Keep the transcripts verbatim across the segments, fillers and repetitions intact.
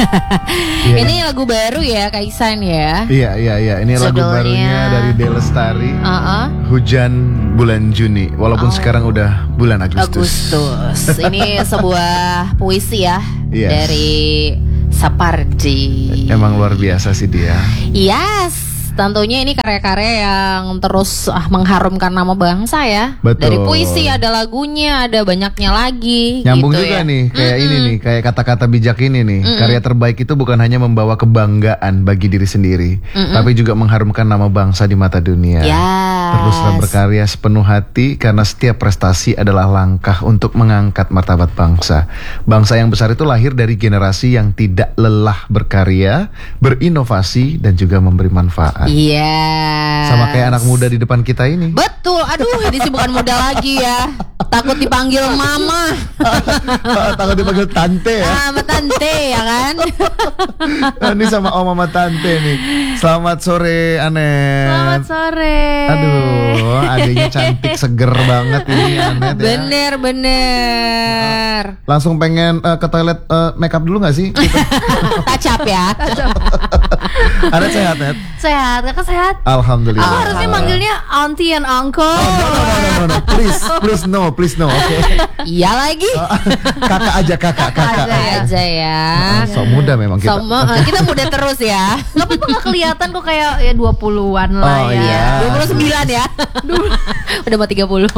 yeah. Ini lagu baru ya Kak Ihsan ya. Iya iya iya. Ini lagu Judulnya... barunya dari Dewi Lestari. uh-uh. Hujan bulan Juni. Walaupun oh. sekarang udah bulan Agustus. Agustus. Ini sebuah puisi ya yes. dari Sapardi. Emang luar biasa sih dia. Yes. Tentunya ini karya-karya yang terus ah, mengharumkan nama bangsa ya. Betul. Dari puisi ada lagunya, ada banyaknya lagi. Nyambung gitu juga ya. nih, kayak Mm-mm. ini nih, kayak kata-kata bijak ini nih. Mm-mm. Karya terbaik itu bukan hanya membawa kebanggaan bagi diri sendiri, Mm-mm. tapi juga mengharumkan nama bangsa di mata dunia. Yes. Teruslah berkarya sepenuh hati karena setiap prestasi adalah langkah untuk mengangkat martabat bangsa. Bangsa yang besar itu lahir dari generasi yang tidak lelah berkarya, berinovasi dan juga memberi manfaat. Iya. Yes. Sama kayak anak muda di depan kita ini. Betul. Aduh, ini sih bukan muda lagi ya. Takut dipanggil mama. Takut dipanggil tante ya. Ah, sama tante ya kan. Ini sama om sama tante nih. Selamat sore Anet. Selamat sore. Aduh, adiknya cantik seger banget ini Anet ya. Bener bener. Langsung pengen uh, ke toilet uh, make up dulu gak sih? Touch up ya. Anet sehat Net? Sehat, kakak sehat. Alhamdulillah. Aku harusnya manggilnya auntie and uncle. Oh, no, no, no, no, no. Please, please no, please no. Oke. Okay. Iya lagi. Kakak aja, kakak, kakak. Aja, aja ya. Sok muda memang kita. So, uh, kita muda terus ya. Gak apa-apa, gak kelihatan kok kayak ya dua puluhan lah oh, ya. Iya. dua puluh sembilan ya. Udah mau tiga puluh.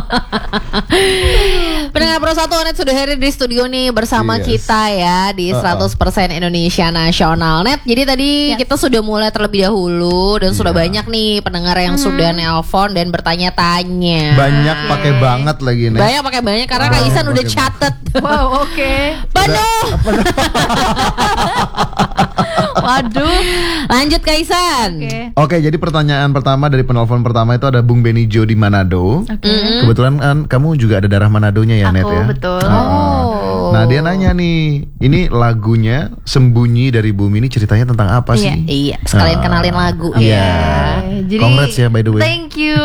Pendengar Pro satu Net sudah hadir di studio nih bersama yes. kita ya di seratus persen Indonesia Nasional Net. Jadi tadi yes. kita sudah mulai terlebih dahulu dan yeah. sudah banyak nih pendengar yang hmm. sudah nelpon dan bertanya-tanya. Banyak pakai banget lagi nih. Banyak pakai banyak karena Kak Ihsan udah catet. Wow, oke. Okay. Penuh. Waduh. Lanjut Kak Ihsan. Oke. Okay. Oke, okay, jadi pertanyaan pertama dari penelpon pertama itu ada Bung Benijo di Manado. Oke. Okay. Kebetulan kan kamu juga ada darah Manadonya ya, Aku, Net ya. Betul. Oh. Nah, dia nanya nih, ini lagunya Sembunyi dari Bumi ini ceritanya tentang apa sih? Iya, iya. Sekalian nah. kenalin lagu Iya. ya. Jadi, congrats ya by the way. Thank you.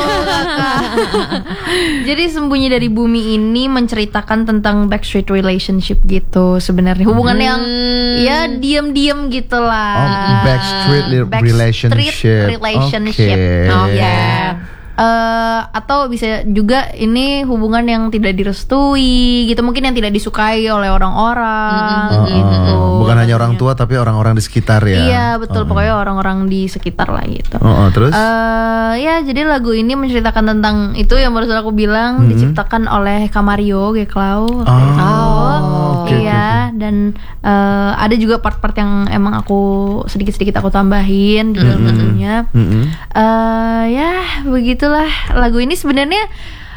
Jadi Sembunyi dari Bumi ini menceritakan tentang backstreet relationship gitu sebenarnya. Hubungan hmm. yang ya diam-diam gitulah. Oh, backstreet relationship. Backstreet relationship. Okay. Oh ya. Yeah. Uh, atau bisa juga ini hubungan yang tidak direstui gitu, mungkin yang tidak disukai oleh orang-orang mm-hmm. gitu. Oh, oh. Bukan hanya orang tua tapi orang-orang di sekitar ya. Iya betul, oh. pokoknya orang-orang di sekitar lah gitu. Oh, oh, terus? Uh, ya jadi lagu ini menceritakan tentang itu yang baru aku bilang, mm-hmm. diciptakan oleh Kamario Geklau. Oh, oh. Okay, iya okay. Dan uh, ada juga part-part yang emang aku sedikit-sedikit aku tambahin di dalam mm-hmm. lagunya. Mm-hmm. Uh, ya begitu. Itulah lagu ini sebenarnya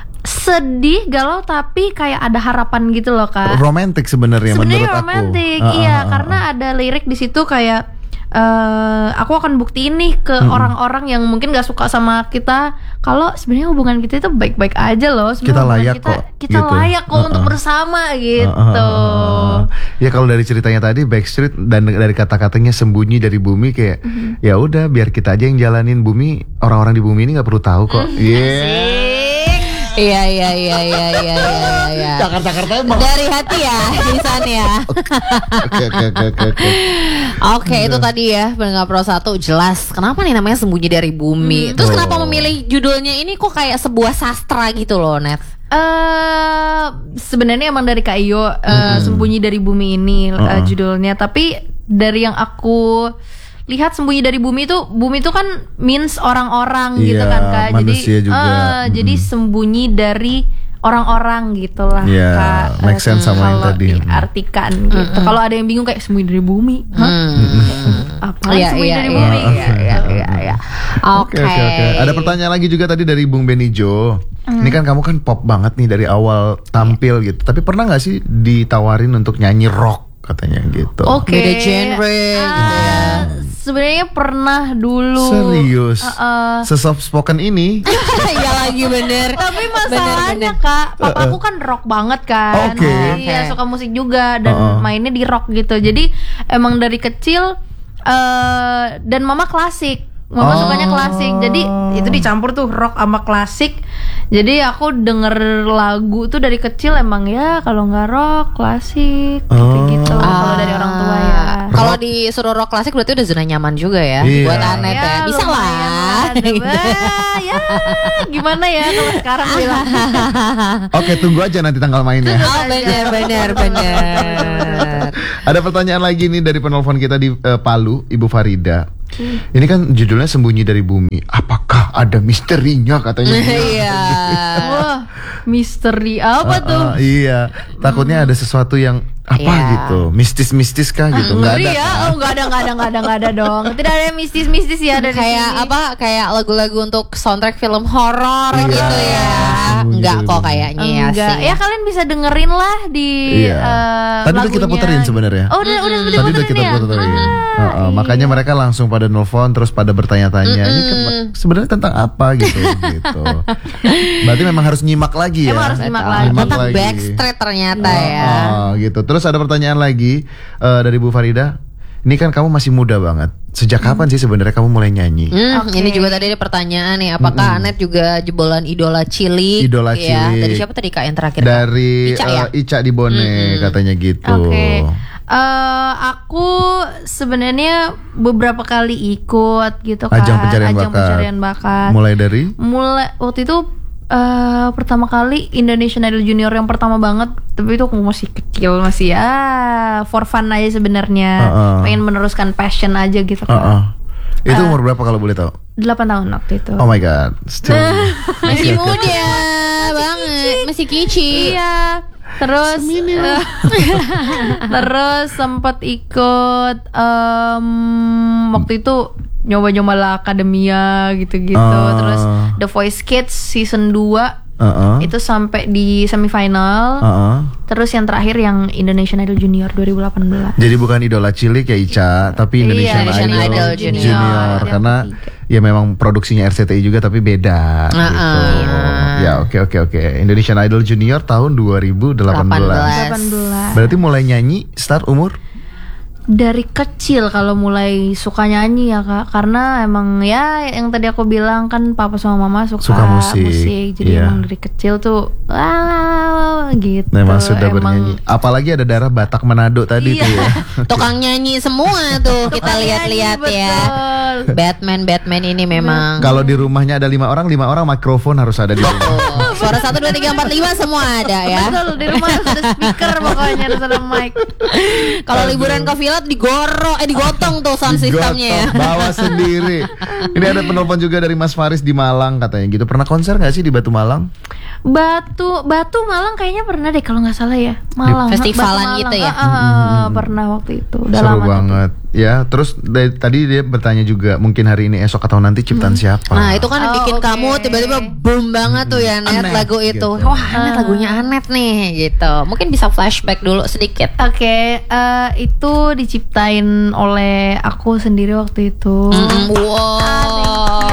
sedih, galau tapi kayak ada harapan gitu loh Kak. Romantis sebenarnya menurut aku. Romantis, uh, iya uh, uh, karena uh. ada lirik di situ kayak uh, aku akan buktiin nih ke hmm. orang-orang yang mungkin gak suka sama kita kalau sebenarnya hubungan kita itu baik-baik aja loh. Kita layak kita, kok. Kita gitu. layak kok uh, uh. untuk bersama gitu. Uh, uh, uh, uh. Ya kalau dari ceritanya tadi Backstreet dan dari kata-katanya sembunyi dari bumi kayak uh-huh. ya udah biar kita aja yang jalanin bumi, orang-orang di bumi ini nggak perlu tahu kok. Iya. Yeah. Iya iya iya iya iya iya. Jakarta-Jakarta emang dari hati ya di sana ya. Oke oke oke oke. Oke itu tadi ya pendengar Pro satu jelas kenapa nih namanya Sembunyi dari Bumi. Hmm. Terus oh. kenapa memilih judulnya ini kok kayak sebuah sastra gitu loh Net? Uh, sebenarnya emang dari Kak Iyo uh, hmm. Sembunyi dari Bumi ini uh, uh. judulnya. Tapi dari yang aku lihat Sembunyi dari Bumi itu, bumi itu kan means orang-orang iya, gitu kan Kak. Jadi juga. Uh, hmm. jadi sembunyi dari orang-orang gitulah yeah, Kak. Make sense uh, sama yang tadi. Diartikan hmm. gitu. Kalau ada yang bingung kayak Sembunyi dari Bumi, hah? Hmm. Apa iya, Sembunyi iya, dari iya, Bumi? Iya iya iya iya. Oke oke oke. Ada pertanyaan lagi juga tadi dari Bung Benijo. Hmm. Ini kan kamu kan pop banget nih dari awal tampil yeah. gitu. Tapi pernah nggak sih ditawarin untuk nyanyi rock katanya gitu? Oke. Okay. Beda genre uh, gitu ya. Sebenarnya pernah dulu. Serius? Uh, uh. Se-soft spoken ini? Iya lagi bener. Tapi masalahnya bener, bener. Kak, papaku kan rock banget kan. Oke. Okay. Iya, okay. suka musik juga dan uh-uh. mainnya di rock gitu. Jadi emang dari kecil uh, dan mama klasik. Mama oh. sukanya klasik. Jadi itu dicampur tuh rock sama klasik. Jadi aku denger lagu tuh dari kecil emang ya kalau nggak rock klasik oh. gitu-gitu. Ah. Kalau dari orang tua ya. kalau disuruh rock klasik berarti udah zona nyaman juga ya Iya. buat Anet ya, Ya, bisa lah. lumayan lah. Ya, gimana ya kalau sekarang bilang. Oke, tunggu aja nanti tanggal mainnya. Oh benar benar benar. Ada pertanyaan lagi nih dari penelpon kita di eh, Palu, Ibu Farida. Ini kan judulnya Sembunyi dari Bumi. Apakah ada misterinya katanya? Iya. Wah, misteri apa Ah, tuh? ah, iya, takutnya ada sesuatu yang apa Iya. gitu, mistis-mistis kah gitu? Nggak Ngeri ada. ya? kan? Oh, nggak ada, nggak ada, nggak ada, nggak ada dong. Tidak ada yang mistis-mistis ya dari Kayak sini. apa? Kayak lagu-lagu untuk soundtrack film horor Iya. gitu ya. Sembunyi Enggak dari kok Bumi. kayaknya ya Enggak. sih. Ya kalian bisa dengerin lah di Iya. eh, Tadi udah kita lagunya. puterin sebenarnya. Oh, udah, udah, udah Tadi udah puterin kita ya? puterin. Ah, Ah, ah, iya. Makanya mereka langsung pada nelfon terus pada bertanya-tanya. Ini kan sebenarnya tentang apa gitu gitu. Berarti memang harus nyimak lagi ya. Emang harus nyimak Betul. lagi. Nyimak Tentang lagi. Backstreet ternyata Oh, ya. oh, gitu. Terus ada pertanyaan lagi eh, dari Bu Farida. Ini kan kamu masih muda banget. Sejak kapan sih sebenarnya kamu mulai nyanyi? Hmm, Oke. Ini juga tadi ada pertanyaan nih, apakah Anet juga jebolan idola cilik? Idola ya, cilik. Dari siapa tadi Kak yang terakhir? Dari Ica ya? eh, Ica di Bone katanya gitu. Oke. Eh, aku sebenarnya beberapa kali ikut gitu kan. Ajang pencarian bakat. pencarian bakat. Mulai dari Mulai waktu itu eh pertama kali Indonesian Idol Junior yang pertama banget, tapi itu aku masih kecil, masih ya for fun aja sebenarnya. Uh-uh. Pengen meneruskan passion aja gitu kan. Uh-uh. Itu umur berapa kalau boleh tahu? delapan tahun waktu itu. Oh my god, still Masih muda banget, masih kici. Iya. Terus eh, terus sempat ikut em, waktu itu nyoba-nyoba lah akademia gitu-gitu. Ah. Terus The Voice Kids season dua Uh-uh. itu sampai di semifinal. Uh-uh. Terus yang terakhir yang Indonesian Idol Junior dua ribu delapan belas. Jadi bukan idola cilik ya Ica, tapi Indonesian, Iya, Indonesian Idol, Idol Junior, Junior. karena ya memang produksinya R C T I juga tapi beda gitu. Uh-uh. Ya oke oke oke. Indonesian Idol Junior tahun dua ribu delapan belas. delapan belas. Berarti mulai nyanyi start umur? Dari kecil kalau mulai suka nyanyi ya Kak, karena emang ya yang tadi aku bilang kan papa sama mama suka, Suka musik, jadi iya. emang dari kecil tuh wah gitu. Memang sudah Emang bernyanyi. Apalagi ada darah Batak Manado tadi Iya. tuh ya. Tukang nyanyi semua tuh kita Tukang lihat-lihat nyanyi, ya. betul. Batman Batman ini memang. Kalau di rumahnya ada lima orang, lima orang mikrofon harus ada di rumah. Oh, suara satu dua tiga empat lima semua ada ya. Betul, di rumah harus ada speaker pokoknya, harus ada mic. Kalau liburan ke villa digorok eh digotong tuh sound systemnya ya. Digotong, bawa sendiri. Ini ada penelpon juga dari Mas Faris di Malang katanya gitu. Pernah konser nggak sih di Batu Malang? Batu Batu Malang kayaknya pernah deh kalau nggak salah ya. Malang. Festivalan Batu gitu ya? Ah, ah, ah, pernah waktu itu. Udah Seru lama tapi. banget. Ya, terus dari, tadi dia bertanya juga mungkin hari ini, esok atau nanti ciptaan siapa? Nah itu kan Oh, bikin oke. kamu tiba-tiba boom banget tuh ya Net Anet, lagu itu. gitu. Wah Anet lagunya Anet nih gitu. Mungkin bisa flashback dulu sedikit. Oke, eh, itu diciptain oleh aku sendiri waktu itu. Mm, wow.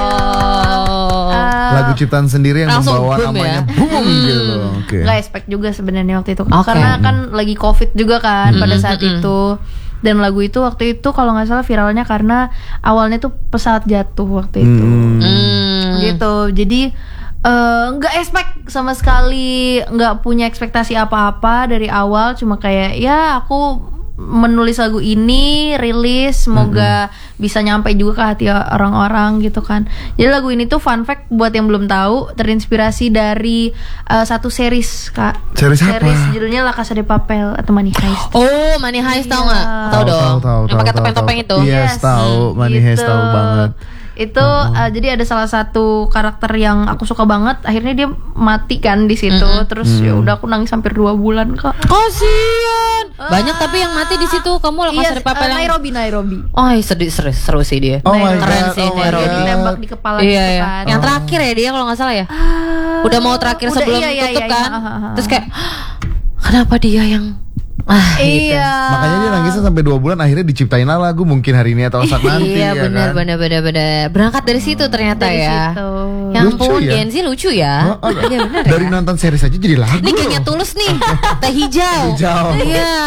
Eh, Lagu ciptaan sendiri yang Langsung membawa boom namanya ya? boom gitu. Oke. Nggak expect juga sebenarnya waktu itu, Oke. karena kan lagi covid juga kan pada saat mm-mm. itu. Dan lagu itu waktu itu kalau nggak salah viralnya karena awalnya tuh pesawat jatuh waktu itu. Hmm. Hmm. Gitu, jadi eh, nggak expect sama sekali, nggak punya ekspektasi apa-apa dari awal, cuma kayak ya aku menulis lagu ini, rilis, semoga bisa nyampe juga ke hati orang-orang gitu kan. Jadi lagu ini tuh fun fact buat yang belum tahu, terinspirasi dari eh, satu series Kak. Series apa? judulnya La Casa de Papel atau Money Heist. Oh Money Heist tahu Iya. nggak? Tahu dong. Yang pakai tahu, topeng-topeng tahu. itu. Yes, tahu. Money Heist tahu banget. Itu uh, jadi ada salah satu karakter yang aku suka banget, akhirnya dia mati kan di situ. Terus ya udah aku nangis hampir dua bulan Kak. Kasian. Banyak tapi yang mati di situ. Kamu lah Iya, kasih papel uh, yang. Nairobi Nairobi. Oh sedih seru, seru sih dia. Oh my Keren God, sih oh my Nairobi. God. Ditembak di kepala Iya, gitu iya. kan. Yang terakhir ya dia kalau nggak salah ya. Udah mau terakhir Udah, sebelum iya, iya, tutup iya, kan. iya, ah, ah, ah. Terus kayak kenapa dia yang ah gitu. Iya. Makanya dia nangisnya sampai dua bulan, akhirnya diciptain lah lagu mungkin hari ini atau saat nanti. Iya ya benar kan? benar benar benar. Berangkat dari situ ternyata Dari ya. situ. Yang Lucu pun ya? Gen Z lucu ya. Oh, oh, Iya benar dari ya. nonton series aja jadi lagu. Ini gengnya loh. Tulus nih. Teh hijau. Hijau. Iya.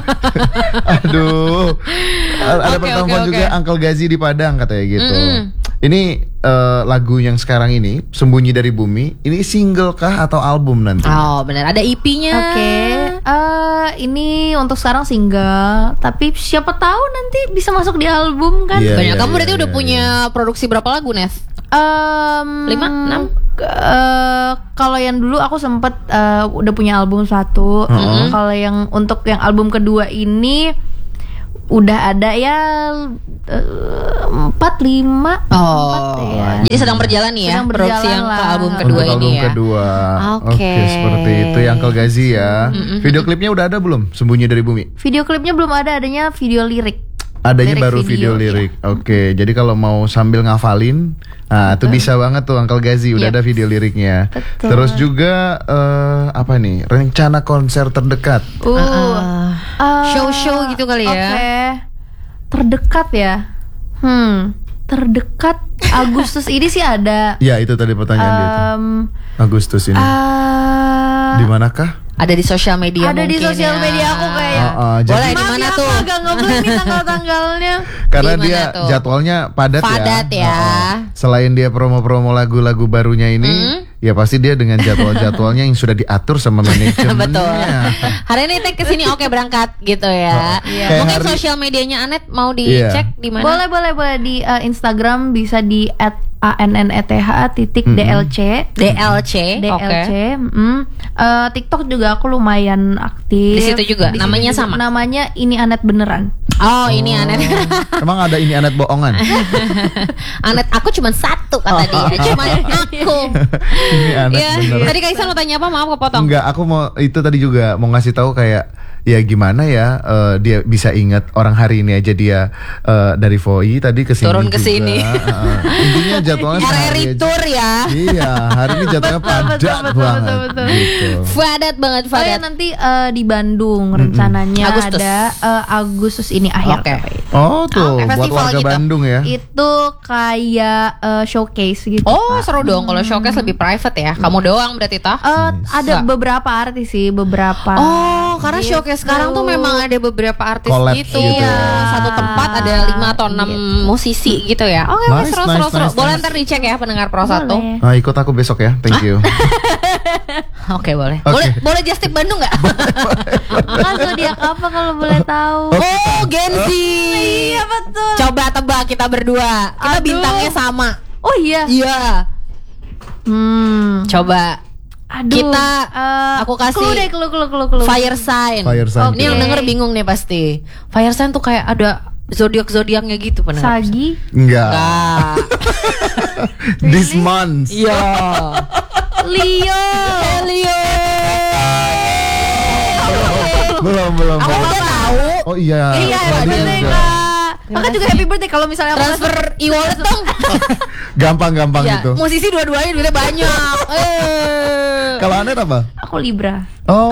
Aduh. Ada Oke, pertemuan oke, oke. juga Uncle Gazi di Padang katanya gitu. Mm-mm. Ini eh, lagu yang sekarang ini Sembunyi dari Bumi. Ini single kah atau album nanti? Oh benar ada E P-nya. Oke, Uh, ini untuk sekarang single, tapi siapa tahu nanti bisa masuk di album kan? Iya, Banyak. iya, Kamu berarti iya, udah iya, punya produksi berapa lagu, Nes? Um, Lima, enam? Uh, kalau yang dulu aku sempet uh, udah punya album satu. Uh-huh. Kalau yang untuk yang album kedua ini udah ada ya empat lima. Oh, empat ya. jadi sedang berjalan nih ya Sedang produksi berjalan yang ke lah. album Untuk kedua album ini ya. kedua. Oke. Oke, seperti itu ya Uncle Gazi ya. Mm-mm. Video klipnya udah ada belum? Sembunyi dari Bumi. Video klipnya belum ada, adanya video lirik. Adanya Lirik baru video, video, lirik. Oke, jadi kalau mau sambil ngafalin, nah itu bisa banget tuh Uncle Gazi udah Yep. ada video liriknya. Betul. Terus juga eh, apa nih? Rencana konser terdekat. Uh, Uh, uh, show-show gitu kali ya. Oke. Terdekat ya. Hmm, terdekat Agustus ini sih ada. Ya, itu tadi pertanyaan dia tuh. Um, Agustus ini. uh, Di manakah? Ada di sosial media ada di mungkin sosial ya. media aku kayak. Uh, uh, jadi- Boleh di Maaf mana ya, tuh? aku agak ngeblank nih tanggal-tanggalnya. Karena Gimana dia tuh? jadwalnya padat, Padat ya. Uh-uh. Selain dia promo-promo lagu-lagu barunya ini, Hmm. ya pasti dia dengan jadwal-jadwalnya yang sudah diatur sama manajemennya. Betul. Hari ini tag kesini oke berangkat gitu ya. Iya. Mungkin Kayak hari- sosial medianya Anet mau Iya. dicek di mana? Boleh boleh boleh di uh, Instagram bisa di at a n n e t h titik d l c. D L C. D L Oke. C. mm. Eh, TikTok juga aku lumayan aktif. Di situ juga? Di Namanya situ sama? juga. Namanya ini Anet beneran. Oh, ini Anet. Emang ada ini Anet bohongan? Anet aku cuma satu kata dia. Cuma aku. Ini Anet Iya. bener. Tadi Kaisan mau tanya apa? Maaf kepotong. Enggak, aku mau itu tadi juga mau ngasih tahu kayak ya gimana ya eh, dia bisa ingat orang hari ini aja dia eh, dari V O I tadi ke sini Turun ke juga. sini. Heeh. Intinya jadwalnya R R I sehari aja. tour ya. Iya, hari ini jadwalnya Betul, padat betul, betul, banget betul, betul. gitu. Padat banget, Oh ya padat. nanti eh, di Bandung rencananya Agustus. ada eh, Agustus ini akhir. Oke. katanya. Oh tuh, Oke, buat festival warga gitu. Bandung ya. Itu kayak eh, showcase gitu. Oh, Kak. seru dong kalau showcase lebih private ya. Kamu doang berarti toh? Eh, ada Nggak. beberapa artis sih, beberapa. Oh, karena Gitu. showcase sekarang tuh memang ada beberapa artis Collab gitu. gitu Iya, ya. satu tempat ada lima atau enam Gitu. musisi gitu ya. Oke, oke, Nice, seru, nice, seru, seru. nice, Boleh nice. ntar dicek ya pendengar Pro satu. Boleh. Nah, ikut aku besok ya. Thank you. Oke, boleh. Oke. Boleh, boleh just tip Bandung nggak? Kan zodiak apa kalau boleh tahu? Oh, Gen Z. Iya betul. Coba tebak kita berdua. Kita Aduh. bintangnya sama. Oh iya. Iya. Hmm. Coba. Aduh. Kita- eh, aku kasih clue deh, clue, clue, clue, clue. Fire sign. Fire sign. Ini yang Oke. denger bingung nih pasti. Fire sign tuh kayak ada zodiak-zodiaknya gitu pendengar. Sagi. Enggak. Enggak. This month. Iya. Leo. Leo. Belum, belum. Aku belum. udah tahu. Oh iya. Iya, Tadi happy birthday juga. Kak. Maka juga happy birthday kalau misalnya aku Transfer e-wallet dong. Gampang-gampang Ya, gitu. musisi dua-duanya duitnya banyak. Eh. Kalau Anet apa? aku Libra. Oh.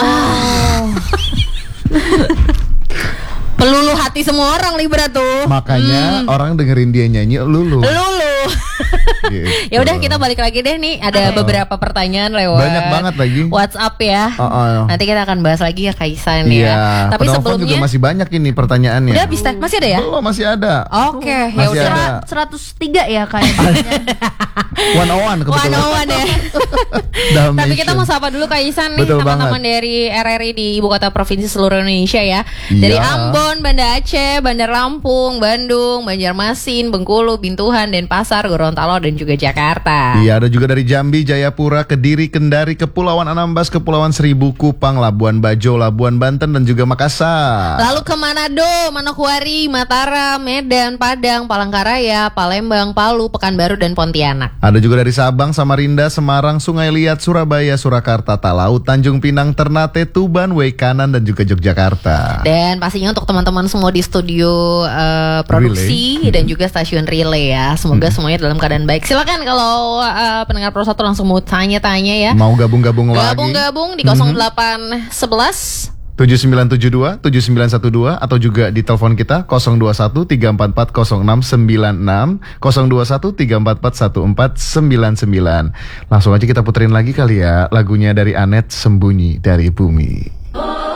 Peluluh hati semua orang Libra tuh. Makanya orang dengerin dia nyanyi lulu. Lulu. Gitu. Ya udah kita balik lagi deh nih. Ada beberapa pertanyaan lewat Banyak banget lagi. WhatsApp ya. Oh, oh. Nanti kita akan bahas lagi ya Kaisan Iya. ya. Tapi Penelpon juga sebelumnya masih banyak ini pertanyaannya. udah habis teh? Masih ada ya? Belum, masih ada. Oke, ya Masih udah. ada. seratus tiga ya kayaknya. One on one kebetulan. One-on-one ya. Dalmatian. Tapi kita mau sapa dulu Kaisan nih Betul teman-teman banget. dari R R I di ibu kota provinsi seluruh Indonesia ya. Iya. Dari Ambon, Banda Aceh, Bandar Lampung, Bandung, Banjarmasin, Bengkulu, Bintuhan, Denpasar, Gorontalo dan juga Jakarta. Iya, ada juga dari Jambi, Jayapura, Kediri, Kendari, Kepulauan Anambas, Kepulauan Seribu, Kupang, Labuan Bajo, Labuan Banten dan juga Makassar. Lalu ke Manado, Manokwari, Mataram, Medan, Padang, Palangkaraya, Palembang, Palu, Pekanbaru dan Pontianak. Ada juga dari Sabang, Samarinda, Semarang, Sungai Liat, Surabaya, Surakarta, Talaut, Tanjung Pinang, Ternate, Tuban, Weikanan dan juga Yogyakarta. Dan pastinya untuk teman-teman semua di studio eh, produksi dan juga stasiun relay ya. Semoga semuanya dalam keadaan baik. Silakan kalau eh, pendengar Pro satu langsung mau tanya-tanya ya. Mau gabung-gabung lagi? Gabung-gabung di nol delapan satu satu tujuh sembilan tujuh dua tujuh sembilan satu dua atau juga di telepon kita nol dua satu tiga empat empat nol enam sembilan enam nol dua satu tiga empat empat satu empat sembilan sembilan. Langsung aja kita puterin lagi kali ya lagunya dari Anet, Sembunyi dari Bumi.